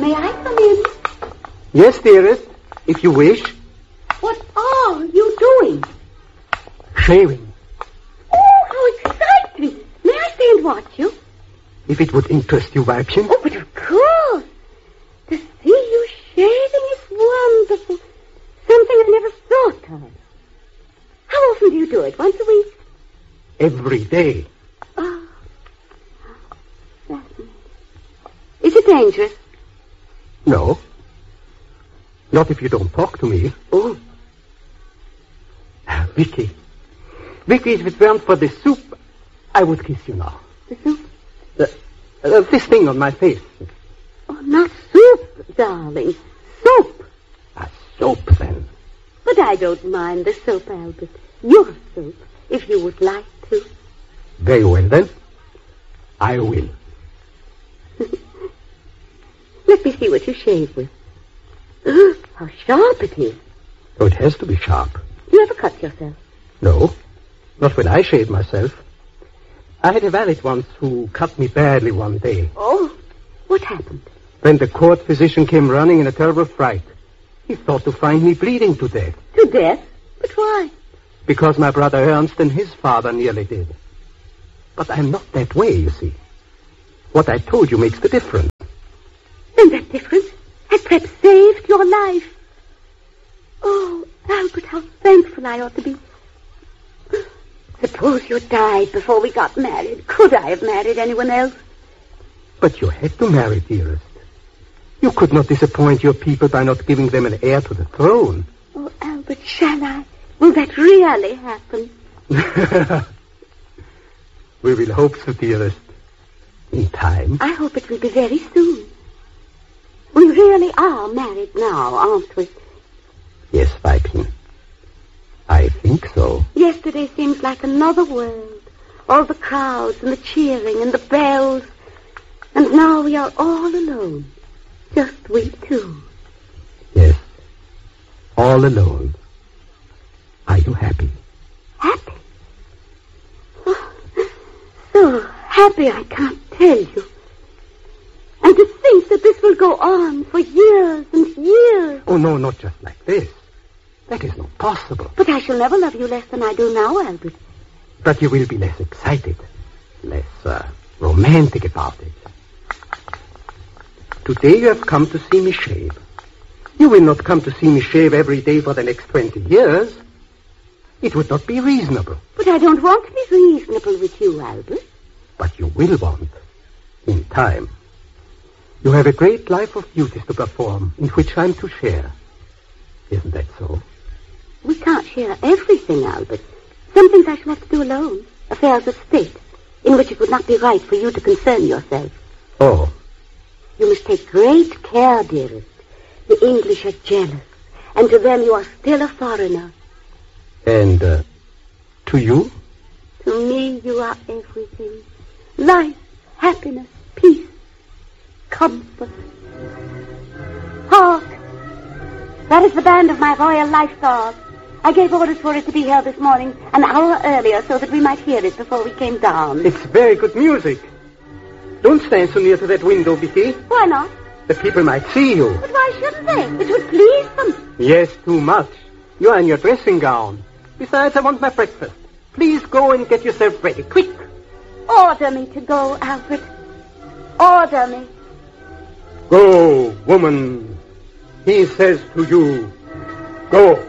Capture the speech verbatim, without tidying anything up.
May I come in? Yes, dearest, if you wish. What are you doing? Shaving. Oh, how exciting. May I stay and watch you? If it would interest you, Weibchen. Oh, but of course. To see you shaving is wonderful. Something I never thought of. How often do you do it? Once a week? Every day. Oh, fascinating. Is it dangerous? No. Not if you don't talk to me. Oh. Vicky. Vicky, if it weren't for the soup, I would kiss you now. The soup? The, uh, this thing on my face. Oh, not soup, darling. Soap. A soap, then. But I don't mind the soap, Albert. Your soap, if you would like to. Very well, then. I will. Let me see what you shave with. How sharp it is. Oh, it has to be sharp. You ever cut yourself? No, not when I shave myself. I had a valet once who cut me badly one day. Oh, what happened? When the court physician came running in a terrible fright, he thought to find me bleeding to death. To death? But why? Because my brother Ernst and his father nearly did. But I'm not that way, you see. What I told you makes the difference. Then that difference has perhaps saved your life. Oh, Albert, how thankful I ought to be. Suppose you died before we got married. Could I have married anyone else? But you had to marry, dearest. You could not disappoint your people by not giving them an heir to the throne. Oh, Albert, shall I? Will that really happen? We will hope so, dearest. In time. I hope it will be very soon. We really are married now, aren't we? Yes, Weibchen. I think so. Yesterday seems like another world. All the crowds and the cheering and the bells. And now we are all alone. Just we two. Yes. All alone. Are you happy? Happy? Oh, so happy I can't tell you. And to think that this will go on for years and years. Oh, no, not just like this. That is not possible. But I shall never love you less than I do now, Albert. But you will be less excited, less uh, romantic about it. Today you have come to see me shave. You will not come to see me shave every day for the next twenty years. It would not be reasonable. But I don't want to be reasonable with you, Albert. But you will want, in time. You have a great life of duties to perform, in which I'm to share. Isn't that so? We can't share everything, Albert. Some things I shall have to do alone. Affairs of state, in which it would not be right for you to concern yourself. Oh. You must take great care, dearest. The English are jealous, and to them you are still a foreigner. And, uh, to you? To me you are everything. Life, happiness, peace, comfort. Hark! That is the band of my Royal Life Guard. I gave orders for it to be here this morning an hour earlier so that we might hear it before we came down. It's very good music. Don't stand so near to that window, Vicky. Why not? The people might see you. But why shouldn't they? It would please them. Yes, too much. You are in your dressing gown. Besides, I want my breakfast. Please go and get yourself ready, quick. Order me to go, Albert. Order me. Go, woman. He says to you, go.